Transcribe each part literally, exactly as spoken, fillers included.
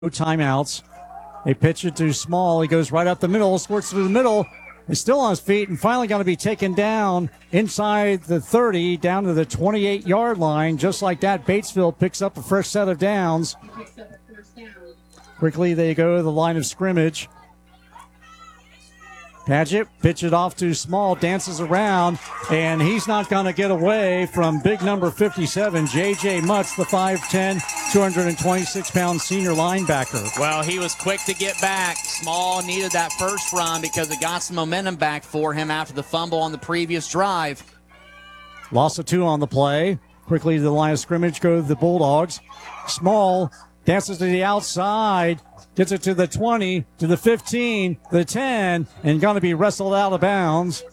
No timeouts. They pitch it to Small. He goes right up the middle, squirts through the middle. He's still on his feet and finally going to be taken down inside the thirty, down to the twenty-eight-yard line. Just like that, Batesville picks up a fresh set of downs. Quickly, they go to the line of scrimmage. Paget pitch it off to Small, dances around, and he's not going to get away from big number fifty-seven, J J Mutz, the five ten, two hundred twenty-six pound senior linebacker. Well, he was quick to get back. Small needed that first run because it got some momentum back for him after the fumble on the previous drive. Loss of two on the play. Quickly to the line of scrimmage go the Bulldogs. Small dances to the outside. Gets it to the twenty, to the fifteen, the ten, and going to be wrestled out of bounds.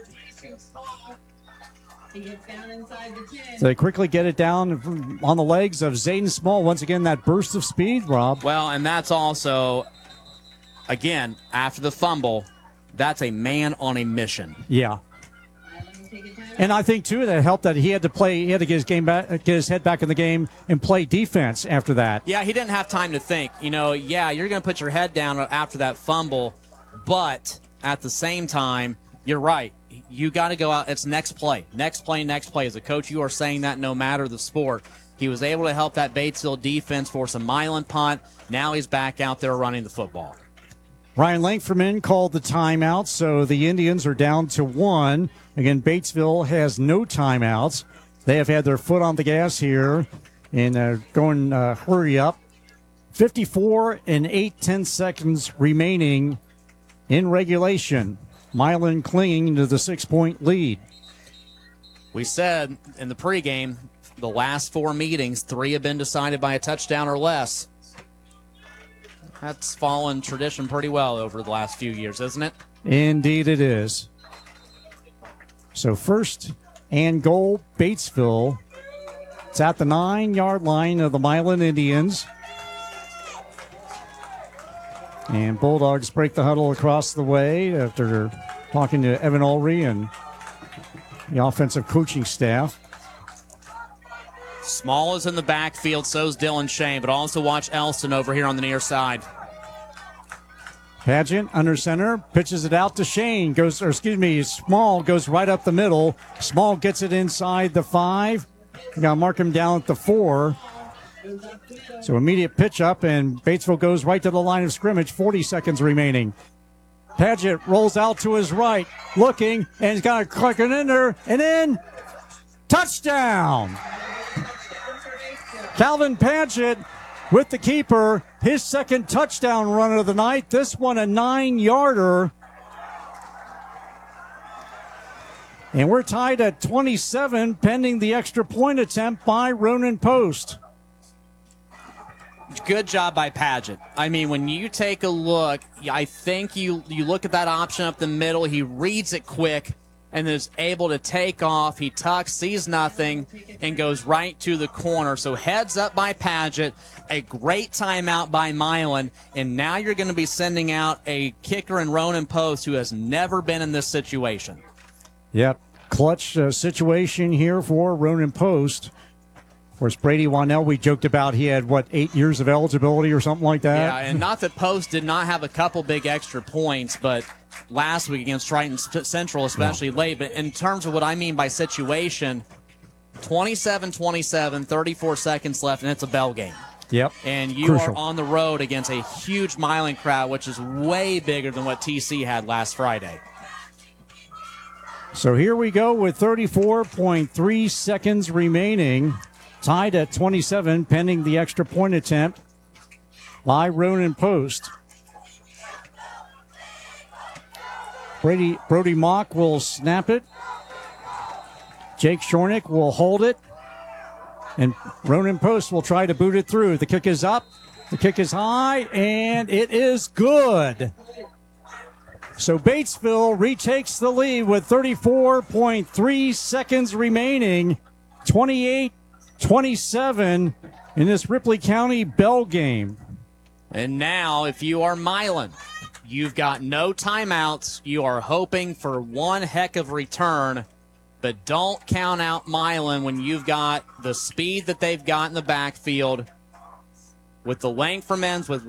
So they quickly get it down on the legs of Zayden Small. Once again, that burst of speed, Rob. Well, and that's also, again, after the fumble, that's a man on a mission. Yeah. And I think, too, that helped that he had to play, he had to get his game back, get his head back in the game and play defense after that. Yeah, he didn't have time to think. You know, yeah, you're going to put your head down after that fumble, but at the same time, you're right. You got to go out. It's next play. Next play, next play. As a coach, you are saying that no matter the sport. He was able to help that Batesville defense force a Milan punt. Now he's back out there running the football. Ryan Langferman called the timeout, so the Indians are down to one. Again, Batesville has no timeouts. They have had their foot on the gas here and uh, going uh, hurry up. fifty-four and eight tenths seconds remaining in regulation. Milan clinging to the six-point lead. We said in the pregame, the last four meetings, three have been decided by a touchdown or less. That's fallen tradition pretty well over the last few years, isn't it? Indeed it is. So first and goal, Batesville. It's at the nine-yard line of the Milan Indians. And Bulldogs break the huddle across the way after talking to Evan Ulrey and the offensive coaching staff. Small is in the backfield, so's Dylan Shane, but also watch Elston over here on the near side. Paget under center, pitches it out to Shane. Goes, or excuse me, Small goes right up the middle. Small gets it inside the five. You got to mark him down at the four. So immediate pitch up, and Batesville goes right to the line of scrimmage. forty seconds remaining. Paget rolls out to his right, looking, and he's got to click it in there, and then touchdown! Calvin Paget with the keeper, his second touchdown run of the night. This one a nine-yarder. And we're tied at twenty-seven, pending the extra point attempt by Ronan Post. Good job by Paget. I mean, when you take a look, I think you, you look at that option up the middle, he reads it quick, and is able to take off. He tucks, sees nothing, and goes right to the corner. So heads up by Paget, a great timeout by Milan, and now you're going to be sending out a kicker in Ronan Post who has never been in this situation. Yep, clutch uh, situation here for Ronan Post. Of course, Brady Wanell, we joked about he had, what, eight years of eligibility or something like that? Yeah, and not that Post did not have a couple big extra points, but last week against Triton Central, especially late. But in terms of what I mean by situation, twenty-seven twenty-seven, thirty-four seconds left, and it's a bell game. Yep. And you Crucial. are on the road against a huge Milan crowd, which is way bigger than what T C had last Friday. So here we go with thirty-four point three seconds remaining. Tied at twenty-seven, pending the extra point attempt by Ronan Post. Brady, Brody Mock will snap it. Jake Shornick will hold it. And Ronan Post will try to boot it through. The kick is up. The kick is high, and it is good. So Batesville retakes the lead with thirty-four point three seconds remaining. twenty-eight twenty-seven in this Ripley County Bell game. And now, if you are Milan, you've got no timeouts. You are hoping for one heck of return, but don't count out Milan when you've got the speed that they've got in the backfield with the length for men's, with